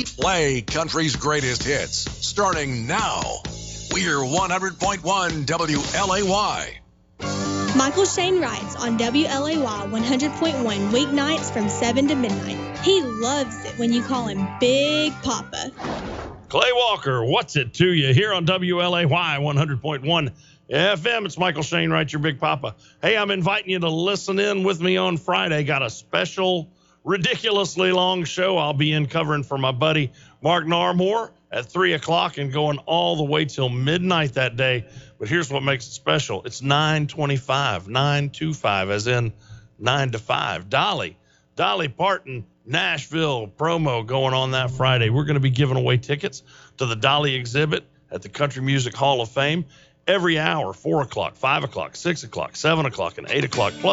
We play country's greatest hits, starting now. We're 100.1 WLAY. Michael Shane writes on WLAY 100.1 weeknights from 7 to midnight. He loves it when you call him Big Papa. Clay Walker, what's it to you here on WLAY 100.1 FM? It's Michael Shane Wright, your Big Papa. Hey, I'm inviting you to listen in with me on Friday. Got a special, ridiculously long show I'll be in covering for my buddy Mark Narmore at 3 o'clock and going all the way till midnight that day. But here's what makes it special. It's 925, as in 9 to 5. Dolly Parton, Nashville promo going on that Friday. We're going to be giving away tickets to the Dolly exhibit at the Country Music Hall of Fame every hour, 4 o'clock, 5 o'clock, 6 o'clock, 7 o'clock, and 8 o'clock. Plus,